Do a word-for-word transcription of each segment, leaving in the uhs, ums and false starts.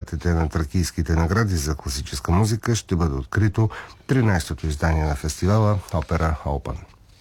лауреатите на тракийските награди за класическа музика ще бъде открито тринайсетото издание на фестивала Opera Open.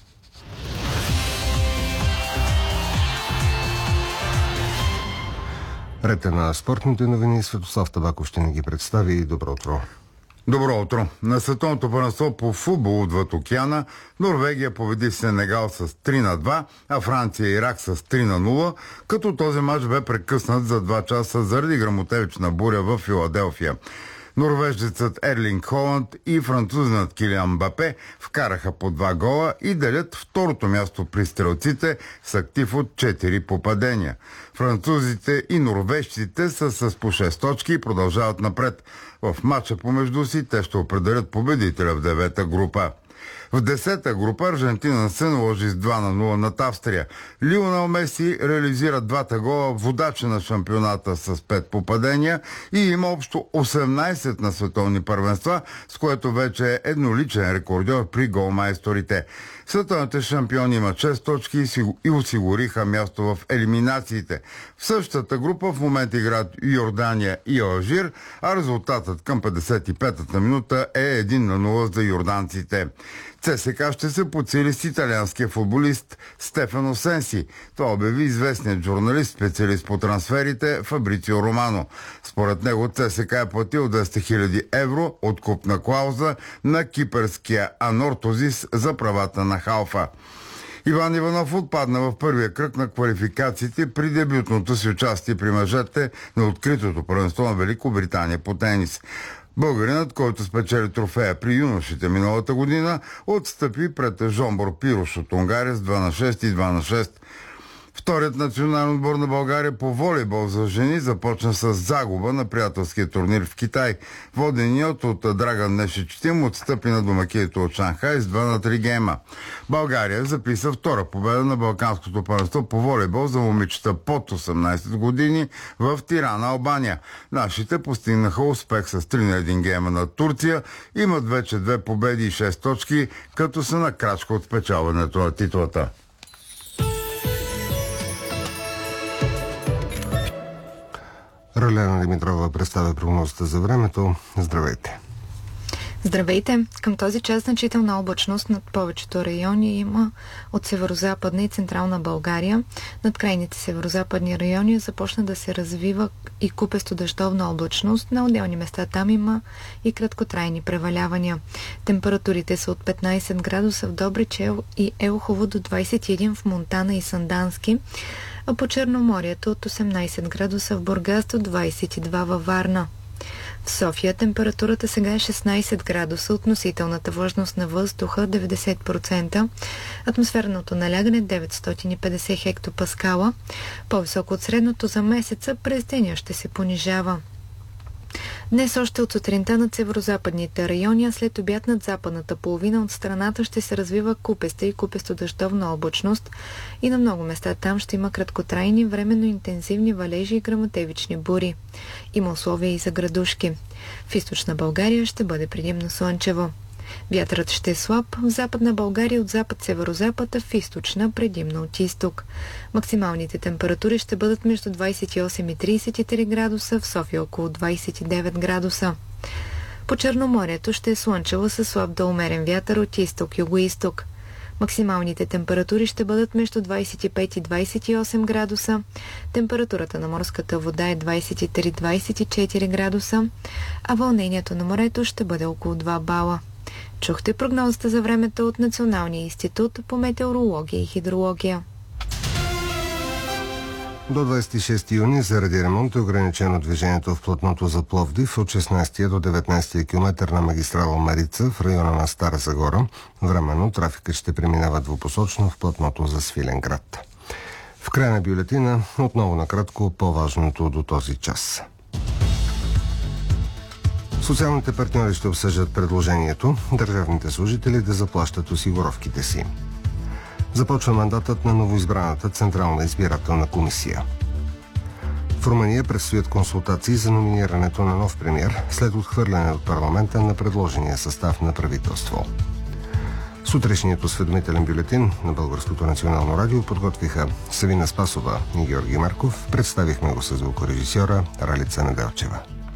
Ред на спортните новини. Светослав Табаков ще ни ги представи. Добро утро. Добро утро. На световното първенство по футбол отвъд океана Норвегия победи Сенегал с три на два, а Франция и Ирак с три на нула, като този мач бе прекъснат за два часа заради гръмотевична буря в Филаделфия. Норвежецът Ерлинг Холанд и французинът Килиан Мбапе вкараха по два гола и делят второто място при стрелците с актив от четири попадения. Французите и норвежците са с по шест точки и продължават напред. В матча помежду си те ще определят победителя в девета група. В десета група Аржентина се наложи с два на нула над Австрия. Лионел Меси реализира двата гола, водача на шампионата с пет попадения и има общо осемнайсет на световни първенства, с което вече е едноличен рекордьор при голмайсторите. Световните шампиони имат шест точки и осигуриха място в елиминациите. В същата група в момента играят Йордания и Алжир, а резултатът към петдесет и петата минута е един на нула за йорданците. ЦСКА ще се подсили с италианския футболист Стефано Сенси. Това обяви известният журналист, специалист по трансферите Фабрицио Романо. Според него ЦСКА е платил двеста хиляди евро откупна клауза на кипърския Анортозис за правата на халфа. Иван Иванов отпадна в първия кръг на квалификациите при дебютното си участие при мъжете на откритото първенство на Великобритания по тенис. Българинът, който спечели трофея при юношите миналата година, отстъпи пред Жомбор Пирош от Унгария с два на шест и два на шест. Вторият национален отбор на България по волейбол за жени започна с загуба на приятелския турнир в Китай. Воденият от Драган Нешич Тим отстъпи на домакините от Шанхай с два на три гейма. България записа втора победа на Балканското първенство по волейбол за момичета под осемнайсет години в Тирана, Албания. Нашите постигнаха успех с три на един гейма на Турция, имат вече две победи и шест точки, като са на крачка от спечелването на титлата. Ралена Димитрова представя прогнозата за времето. Здравейте! Здравейте! Към този час значителна облачност над повечето райони има от северо-западна и централна България. Над крайните северо-западни райони започна да се развива и купесто дъждовна облачност. На отделни места там има и краткотрайни превалявания. Температурите са от петнайсет градуса в Добрич и Елхово до двайсет и един в Монтана и Сандански, а по Черноморието от осемнайсет градуса в Бургас до двайсет и два във Варна. В София температурата сега е шестнайсет градуса, относителната влажност на въздуха деветдесет процента, атмосферното налягане деветстотин и петдесет хектопаскала, по-високо от средното за месеца, през деня ще се понижава. Днес още от сутринта над северо-западните райони, а след обяд над западната половина от страната ще се развива купеста и купесто-дъждовна облачност и на много места там ще има краткотрайни, временно интензивни валежи и гръмотевични бури. Има условия и за градушки. В източна България ще бъде предимно слънчево. Вятърът ще е слаб в западна България от запад-северозапад, а в източна предимно от изток. Максималните температури ще бъдат между двайсет и осем и трийсет и три градуса, в София около двайсет и девет градуса. По Черноморието ще е слънчево със слаб до умерен вятър от изток-югоизток. Максималните температури ще бъдат между двайсет и пет и двайсет и осем градуса. Температурата на морската вода е двайсет и три до двайсет и четири градуса, а вълнението на морето ще бъде около два бала. Чухте прогнозата за времето от Националния институт по метеорология и хидрология. До двайсет и шести юни заради ремонт е ограничено движението в платното за Пловдив от шестнайсети до деветнайсети километър на магистрала Марица в района на Стара Загора. Временно трафикът ще преминава двупосочно в платното за Свиленград. В края на бюлетина отново накратко по-важното до този час. Социалните партньори ще обсъждат предложението държавните служители да заплащат осигуровките си. Започва мандатът на новоизбраната Централна избирателна комисия. В Румъния предстоят консултации за номинирането на нов премиер след отхвърляне от парламента на предложения състав на правителство. Сутрешният осведомителен бюлетин на Българското национално радио подготвиха Савина Спасова и Георги Марков. Представихме го със звукорежисьора Ралица Неделчева.